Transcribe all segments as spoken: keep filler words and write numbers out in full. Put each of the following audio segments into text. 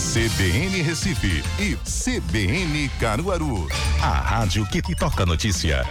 C B N Recife e C B N Caruaru. A rádio que toca notícia.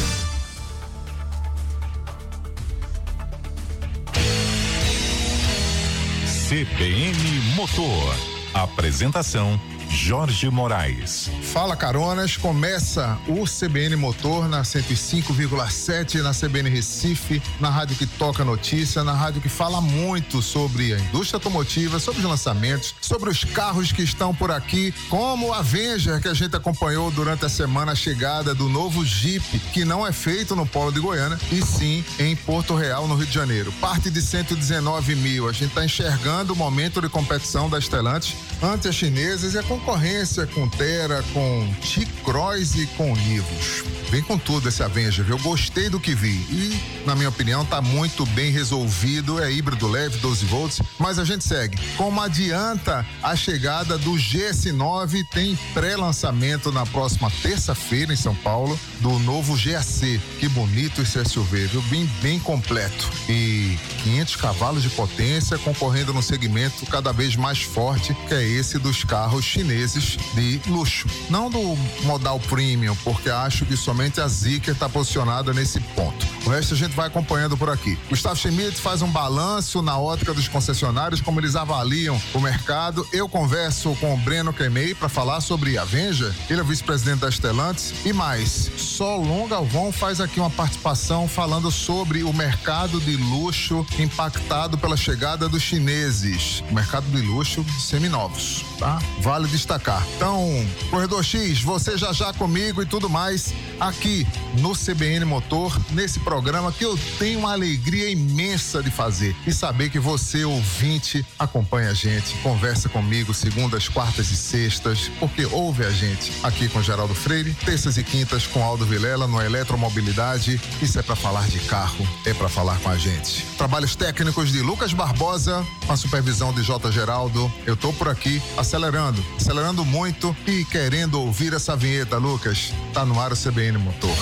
C B N Motor. Apresentação: Jorge Moraes. Fala, caronas, começa o C B N Motor na cento e cinco vírgula sete, na C B N Recife, na rádio que toca notícia, na rádio que fala muito sobre a indústria automotiva, sobre os lançamentos, sobre os carros que estão por aqui, como o Avenger, que a gente acompanhou durante a semana, a chegada do novo Jeep, que não é feito no Polo de Goiânia, e sim em Porto Real, no Rio de Janeiro. Parte de cento e dezenove mil, a gente está enxergando o momento de competição da Stellantis ante as chinesas e a concorrência com Terra, com T-Cross e com Nivus. Vem com tudo esse Avenger, eu gostei do que vi e, na minha opinião, tá muito bem resolvido, é híbrido leve, doze volts, mas a gente segue. Como adianta a chegada do G S nove, tem pré-lançamento na próxima terça-feira em São Paulo, do novo G A C. Que bonito esse S U V, viu? Bem, bem completo. E quinhentos cavalos de potência, concorrendo num segmento cada vez mais forte, que é esse dos carros chineses de luxo. Não do modal premium, porque acho que somente a Zeekr está posicionada nesse ponto. O resto a gente vai acompanhando por aqui. Gustavo Schmidt faz um balanço na ótica dos concessionários, como eles avaliam o mercado. Eu converso com o Breno Queimei para falar sobre a Avenger. Ele é vice-presidente da Stellantis e mais. Solon Galvão faz aqui uma participação falando sobre o mercado de luxo impactado pela chegada dos chineses. O mercado de luxo de seminovos, tá? Vale destacar. Então, Corredor X, você já já comigo e tudo mais aqui no C B N Motor, nesse programa que eu tenho uma alegria imensa de fazer e saber que você, ouvinte, acompanha a gente, conversa comigo segundas, quartas e sextas, porque ouve a gente aqui com Geraldo Freire, terças e quintas com Aldo Vilela no Eletromobilidade. Isso é para falar de carro, é para falar com a gente. Trabalhos técnicos de Lucas Barbosa, com a supervisão de J. Geraldo. Eu tô por aqui acelerando, acelerando muito e querendo ouvir essa vinheta, Lucas. Tá no ar o C B N Motor.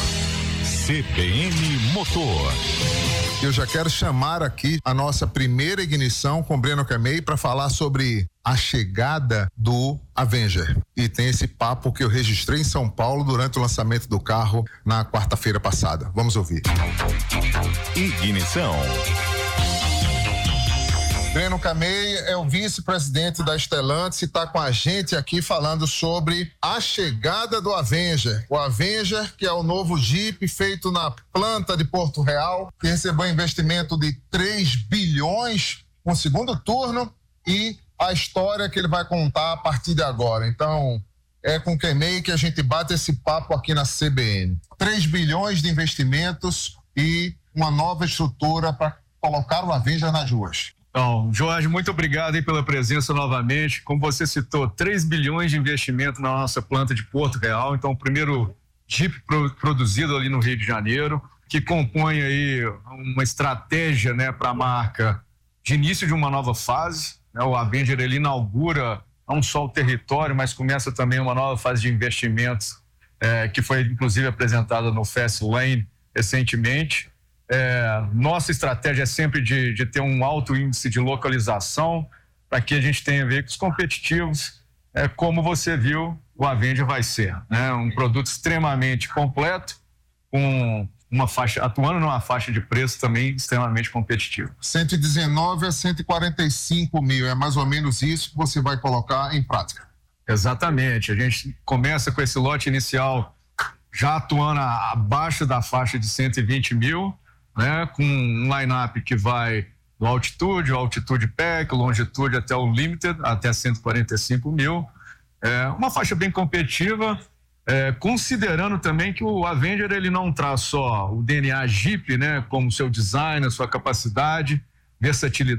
C B N Motor. Eu já quero chamar aqui a nossa primeira ignição com Breno Queimei para falar sobre a chegada do Avenger. E tem esse papo que eu registrei em São Paulo durante o lançamento do carro na quarta-feira passada. Vamos ouvir. Ignição. Breno Queimei é o vice-presidente da Stellantis e está com a gente aqui falando sobre a chegada do Avenger. O Avenger, que é o novo Jeep feito na planta de Porto Real, que recebeu um investimento de três bilhões no segundo turno e a história que ele vai contar a partir de agora. Então, é com Queimei que a gente bate esse papo aqui na C B N. três bilhões de investimentos e uma nova estrutura para colocar o Avenger nas ruas. Então, Jorge, muito obrigado aí pela presença novamente. Como você citou, três bilhões de investimento na nossa planta de Porto Real. Então, o primeiro Jeep pro, produzido ali no Rio de Janeiro, que compõe aí uma estratégia, né, para a marca de início de uma nova fase. Né? O Avenger, ele inaugura não só o território, mas começa também uma nova fase de investimentos, é, que foi inclusive apresentada no Fast Lane recentemente. É, nossa estratégia é sempre de, de ter um alto índice de localização para que a gente tenha veículos competitivos. É, como você viu, o Avenger vai ser, né? Um produto extremamente completo, com uma faixa, atuando numa faixa de preço também extremamente competitiva. cento e dezenove a cento e quarenta e cinco mil, é mais ou menos isso que você vai colocar em prática. Exatamente, a gente começa com esse lote inicial já atuando abaixo da faixa de cento e vinte mil, né, com um line-up que vai do Altitude, o Altitude Pack, o Longitude até o Limited, até cento e quarenta e cinco mil. É uma faixa bem competitiva, é, considerando também que o Avenger ele não traz só o D N A Jeep, né, como seu design, a sua capacidade, versatilidade,